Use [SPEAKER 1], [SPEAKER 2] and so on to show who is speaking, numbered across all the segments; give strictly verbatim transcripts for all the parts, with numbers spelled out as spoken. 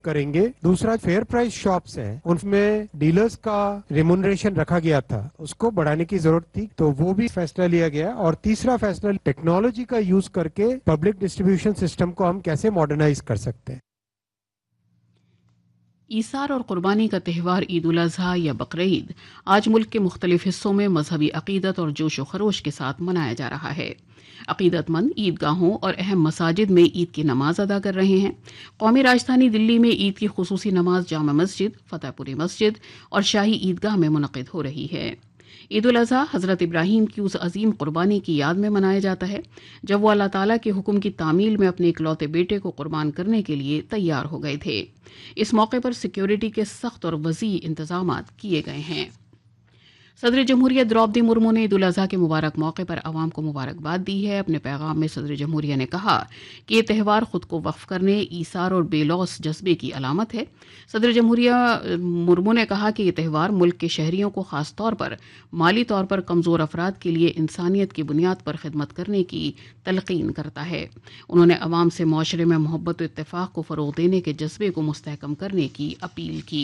[SPEAKER 1] کریں گے. دوسرا فیئر پرائز شاپس ہیں, ان میں ڈیلرز کا ریمونریشن رکھا گیا تھا, اس کو بڑھانے کی ضرورت تھی, تو وہ بھی فیصلہ لیا گیا. اور تیسرا فیصلہ ٹیکنالوجی کا یوز کر کے پبلک ڈسٹریبیوشن سسٹم کو ہم کیسے ماڈرنائز کر سکتے ہیں.
[SPEAKER 2] ایثار اور قربانی کا تہوار عید الاضحیٰ یا بقرعید آج ملک کے مختلف حصوں میں مذہبی عقیدت اور جوش و خروش کے ساتھ منایا جا رہا ہے. عقیدت مند عیدگاہوں اور اہم مساجد میں عید کی نماز ادا کر رہے ہیں. قومی راجدھانی دلی میں عید کی خصوصی نماز جامع مسجد، فتح پوری مسجد اور شاہی عیدگاہ میں منعقد ہو رہی ہے. عید الاضحیٰ حضرت ابراہیم کی اس عظیم قربانی کی یاد میں منایا جاتا ہے جب وہ اللہ تعالیٰ کے حکم کی تعمیل میں اپنے اکلوتے بیٹے کو قربان کرنے کے لیے تیار ہو گئے تھے. اس موقع پر سیکیورٹی کے سخت اور وسیع انتظامات کیے گئے ہیں. صدر جمہوریہ دروپدی مرمو نے عید الاضحیٰ کے مبارک موقع پر عوام کو مبارکباد دی ہے. اپنے پیغام میں صدر جمہوریہ نے کہا کہ یہ تہوار خود کو وقف کرنے، ایثار اور بے لوث جذبے کی علامت ہے. صدر جمہوریہ مرمو نے کہا کہ یہ تہوار ملک کے شہریوں کو خاص طور پر مالی طور پر کمزور افراد کے لیے انسانیت کی بنیاد پر خدمت کرنے کی تلقین کرتا ہے. انہوں نے عوام سے معاشرے میں محبت و اتفاق کو فروغ دینے کے جذبے کو مستحکم کرنے کی اپیل کی.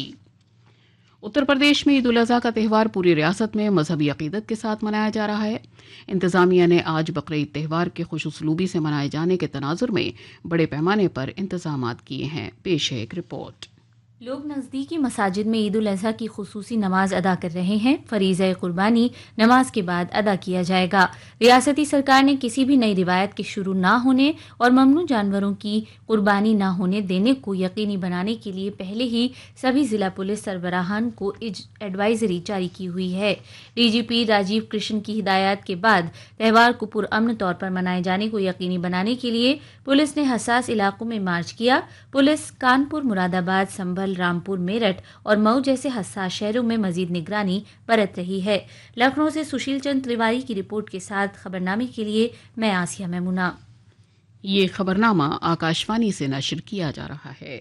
[SPEAKER 2] اتر پردیش میں عید الاضحیٰ کا تہوار پوری ریاست میں مذہبی عقیدت کے ساتھ منایا جا رہا ہے. انتظامیہ نے آج بقرعید تہوار کے خوش اسلوبی سے منائے جانے کے تناظر میں بڑے پیمانے پر انتظامات کیے ہیں. پیش ہے ایک رپورٹ.
[SPEAKER 3] لوگ نزدیکی مساجد میں عید الاضحیٰ کی خصوصی نماز ادا کر رہے ہیں. فریضہ قربانی نماز کے بعد ادا کیا جائے گا. ریاستی سرکار نے کسی بھی نئی روایت کے شروع نہ ہونے اور ممنوع جانوروں کی قربانی نہ ہونے دینے کو یقینی بنانے کے لیے پہلے ہی سبھی ضلع پولیس سربراہان کو ایڈوائزری جاری کی ہوئی ہے. ڈی جی پی راجیو کرشن کی ہدایات کے بعد تہوار کو پرامن طور پر منائے جانے کو یقینی بنانے کے لیے پولیس نے حساس علاقوں میں مارچ کیا. پولیس کانپور، مراد آباد، سنبھل، رامپور، میرٹھ اور مئو جیسے حساس شہروں میں مزید نگرانی برت رہی ہے. لکھنؤ سے سشیل چند تیواری کی رپورٹ کے ساتھ خبرنامے کے لیے میں آسیہ میمونہ.
[SPEAKER 2] یہ خبرنامہ آکاشوانی سے نشر کیا جا رہا ہے.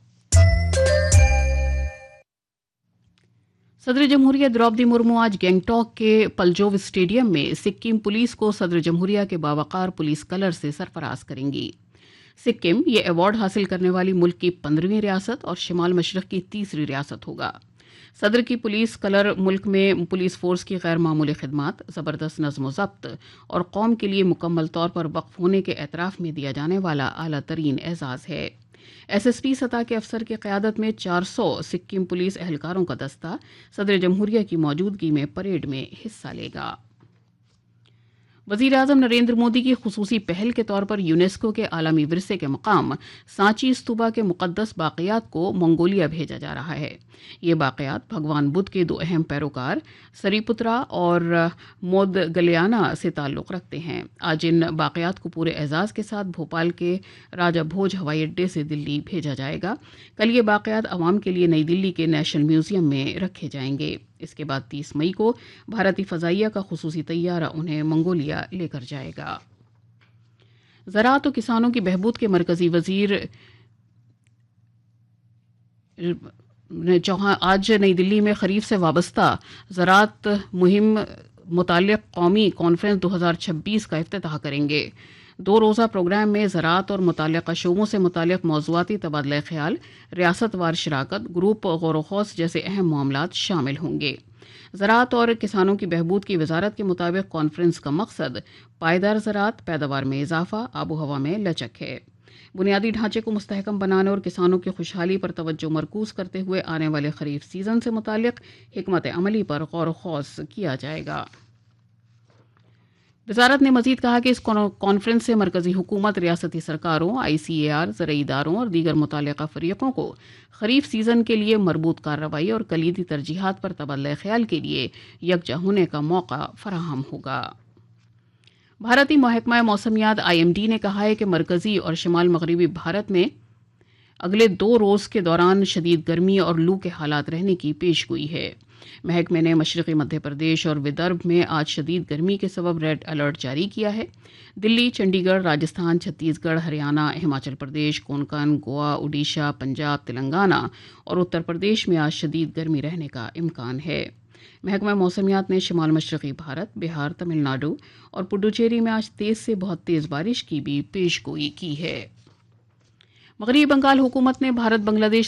[SPEAKER 2] صدر جمہوریہ دروپدی مرمو آج گینگٹاک کے پلجوو اسٹیڈیم میں سکم پولیس کو صدر جمہوریہ کے باوقار پولیس کلر سے سرفراز کریں گی. سکم یہ ایوارڈ حاصل کرنے والی ملک کی پندرہویں ریاست اور شمال مشرق کی تیسری ریاست ہوگا. صدر کی پولیس کلر ملک میں پولیس فورس کی غیر معمولی خدمات، زبردست نظم و ضبط اور قوم کے لیے مکمل طور پر وقف ہونے کے اعتراف میں دیا جانے والا اعلیٰ ترین اعزاز ہے. ایس ایس پی سطح کے افسر کی قیادت میں چار سو سکم پولیس اہلکاروں کا دستہ صدر جمہوریہ کی موجودگی میں پریڈ میں حصہ لے گا. وزیر اعظم نریندر مودی کی خصوصی پہل کے طور پر یونیسکو کے عالمی ورثے کے مقام سانچی استوپا کے مقدس باقیات کو منگولیا بھیجا جا رہا ہے. یہ باقیات بھگوان بدھ کے دو اہم پیروکار سری پترا اور مود گلیانا سے تعلق رکھتے ہیں. آج ان باقیات کو پورے اعزاز کے ساتھ بھوپال کے راجہ بھوج ہوائی اڈے سے دلی بھیجا جائے گا. کل یہ باقیات عوام کے لیے نئی دلی کے نیشنل میوزیم میں رکھے جائیں گے. اس کے بعد تیس مئی کو بھارتی فضائیہ کا خصوصی طیارہ انہیں منگولیا لے کر جائے گا. زراعت و کسانوں کی بہبود کے مرکزی وزیر چوہان آج نئی دلی میں خریف سے وابستہ زراعت مہم متعلق قومی کانفرنس دو ہزار چھبیس کا افتتاح کریں گے. دو روزہ پروگرام میں زراعت اور متعلقہ شعبوں سے متعلق موضوعاتی تبادلہ خیال، ریاست وار شراکت، گروپ غور و خوض جیسے اہم معاملات شامل ہوں گے. زراعت اور کسانوں کی بہبود کی وزارت کے مطابق کانفرنس کا مقصد پائیدار زراعت، پیداوار میں اضافہ، آب و ہوا میں لچک ہے. بنیادی ڈھانچے کو مستحکم بنانے اور کسانوں کی خوشحالی پر توجہ مرکوز کرتے ہوئے آنے والے خریف سیزن سے متعلق حکمت عملی پر غور و خوض کیا جائے گا. وزارت نے مزید کہا کہ اس کانفرنس سے مرکزی حکومت، ریاستی سرکاروں، آئی سی اے آر، زرعی اداروں اور دیگر متعلقہ فریقوں کو خریف سیزن کے لیے مربوط کارروائی اور کلیدی ترجیحات پر تبادلہ خیال کے لیے یکجا ہونے کا موقع فراہم ہوگا. بھارتی محکمہ موسمیات آئی ایم ڈی نے کہا ہے کہ مرکزی اور شمال مغربی بھارت میں اگلے دو روز کے دوران شدید گرمی اور لو کے حالات رہنے کی پیش گوئی ہے. محکمے نے مشرقی مدھیہ پردیش اور ودربھ میں آج شدید گرمی کے سبب ریڈ الرٹ جاری کیا ہے. دلی، چنڈی گڑھ، راجستھان، چھتیس گڑھ، ہریانہ، ہماچل پردیش، کونکن، گوا، اڈیشہ، پنجاب، تلنگانہ اور اتر پردیش میں آج شدید گرمی رہنے کا امکان ہے. محکمہ موسمیات نے شمال مشرقی بھارت، بہار، تمل ناڈو اور پڈوچیری میں آج تیز سے بہت تیز بارش کی بھی پیش گوئی کی ہے. مغربی بنگال حکومت نے بھارت بنگلہ دیش